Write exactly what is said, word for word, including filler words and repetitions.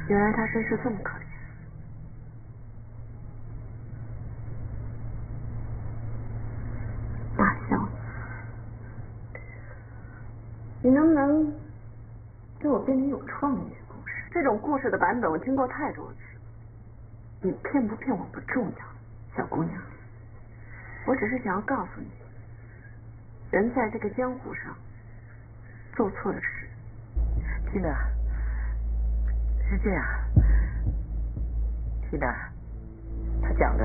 原来他身世这么可怜。马笑，你能不能给我编点有创意的故事？这种故事的版本我听过太多次，你骗不骗我不重要，小姑娘。我只是想要告诉你，人在这个江湖上做错了事。 缇娜，是这样，缇娜，他讲的